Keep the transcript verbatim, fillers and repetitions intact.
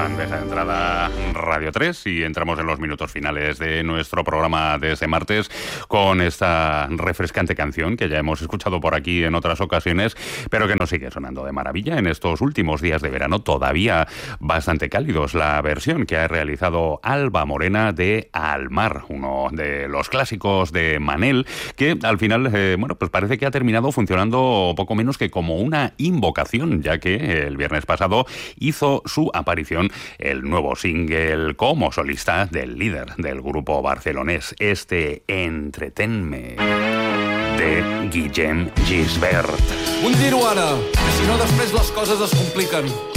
en Beja de Entrada Radio tres y entramos en los minutos finales de nuestro programa de este martes con esta refrescante canción que ya hemos escuchado por aquí en otras ocasiones, pero que nos sigue sonando de maravilla en estos últimos días de verano, todavía bastante cálidos. La versión que ha realizado Alba Morena de Al Mar, uno de los clásicos de Manel, que al final, eh, bueno, pues parece que ha terminado funcionando poco menos que como una invocación, ya que el viernes pasado hizo su aparición el nuevo single como solista del líder del grupo barcelonés, este Entretenme, de Guillem Gisbert. Vull dir-ho ara, que si no després les coses es compliquen.